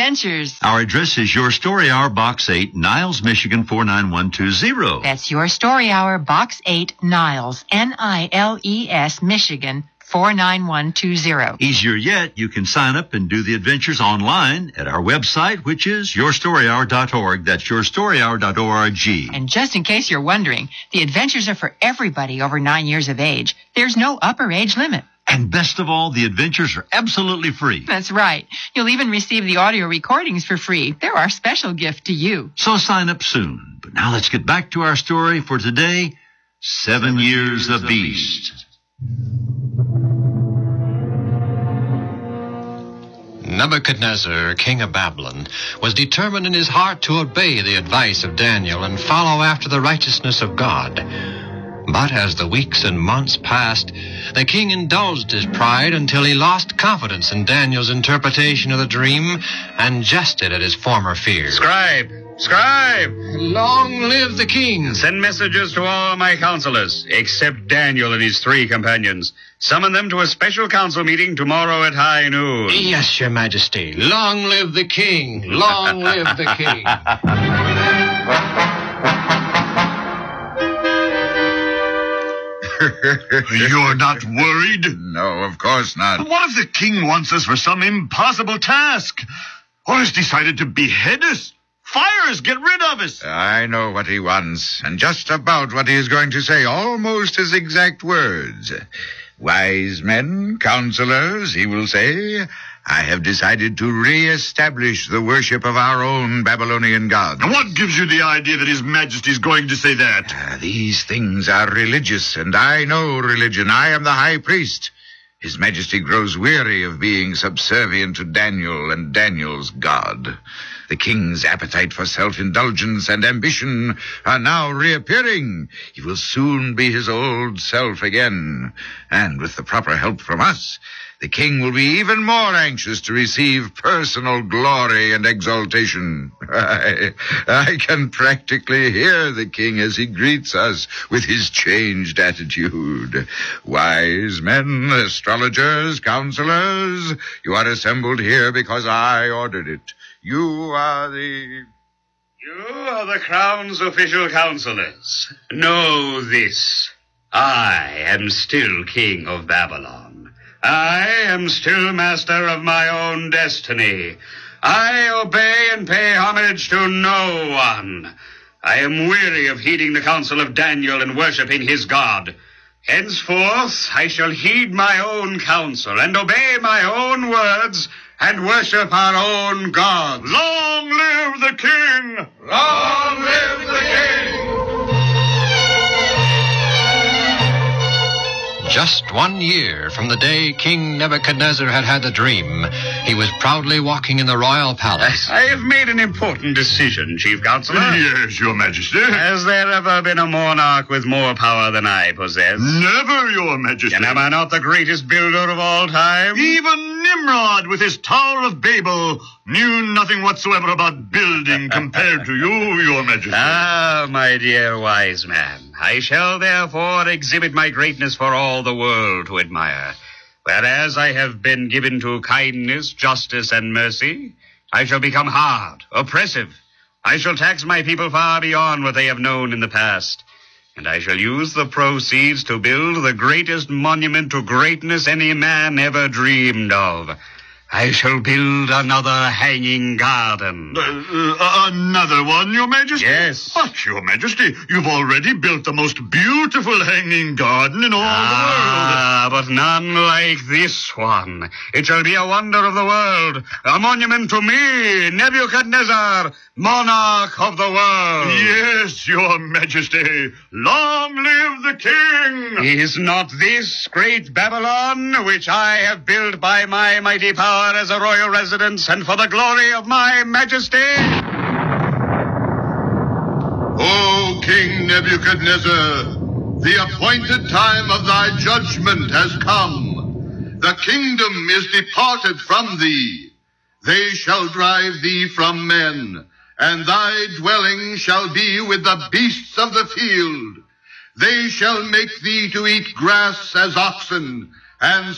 adventures. Our address is Your Story Hour, Box 8, Niles, Michigan, 49120. That's Your Story Hour, Box 8, Niles, Niles, Michigan, 49120. Easier yet, you can sign up and do the adventures online at our website, which is yourstoryhour.org. That's yourstoryhour.org. And just in case you're wondering, the adventures are for everybody over 9 years of age. There's no upper age limit. And best of all, the adventures are absolutely free. That's right. You'll even receive the audio recordings for free. They're our special gift to you. So sign up soon. But now let's get back to our story for today, 7 Years of Beast. Nebuchadnezzar, king of Babylon, was determined in his heart to obey the advice of Daniel and follow after the righteousness of God. But as the weeks and months passed, the king indulged his pride until he lost confidence in Daniel's interpretation of the dream and jested at his former fears. Scribe! Long live the king! Send messages to all my counselors, except Daniel and his 3 companions. Summon them to a special council meeting tomorrow at high noon. Yes, your majesty. Long live the king! Long live the king! You're not worried? No, of course not. What if the king wants us for some impossible task? Or has decided to behead us? Fire us, get rid of us. I know what he wants, and just about what he is going to say, almost his exact words. Wise men, counselors, he will say, I have decided to re-establish the worship of our own Babylonian gods. And what gives you the idea that His Majesty is going to say that? These things are religious, and I know religion. I am the high priest. His Majesty grows weary of being subservient to Daniel and Daniel's God. The king's appetite for self-indulgence and ambition are now reappearing. He will soon be his old self again. And with the proper help from us, the king will be even more anxious to receive personal glory and exaltation. I can practically hear the king as he greets us with his changed attitude. Wise men, astrologers, counselors, you are assembled here because I ordered it. You are the crown's official counselors. Know this. I am still king of Babylon. I am still master of my own destiny. I obey and pay homage to no one. I am weary of heeding the counsel of Daniel and worshipping his God. Henceforth, I shall heed my own counsel and obey my own words and worship our own gods. Long live the king! Long live the king! Just 1 year from the day King Nebuchadnezzar had the dream, he was proudly walking in the royal palace. I have made an important decision, Chief Counselor. Yes, Your Majesty. Has there ever been a monarch with more power than I possess? Never, Your Majesty. And am I not the greatest builder of all time? Even Nimrod, with his Tower of Babel, knew nothing whatsoever about building compared to you, Your Majesty. Ah, my dear wise man. I shall therefore exhibit my greatness for all the world to admire. Whereas I have been given to kindness, justice, and mercy, I shall become hard, oppressive. I shall tax my people far beyond what they have known in the past. And I shall use the proceeds to build the greatest monument to greatness any man ever dreamed of. I shall build another hanging garden. Another one, Your Majesty? Yes. But, Your Majesty, you've already built the most beautiful hanging garden in all the world. But none like this one. It shall be a wonder of the world, a monument to me, Nebuchadnezzar, monarch of the world. Yes, Your Majesty. Long live the king! Is not this great Babylon, which I have built by my mighty power as a royal residence and for the glory of my majesty? O King Nebuchadnezzar, the appointed time of thy judgment has come. The kingdom is departed from thee. They shall drive thee from men, and thy dwelling shall be with the beasts of the field. They shall make thee to eat grass as oxen, and